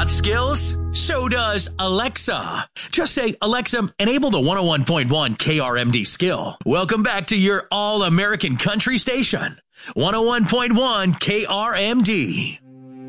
got skills? So does Alexa. Just say, Alexa, enable the 101.1 KRMD skill. Welcome back to your all-American country station, 101.1 KRMD.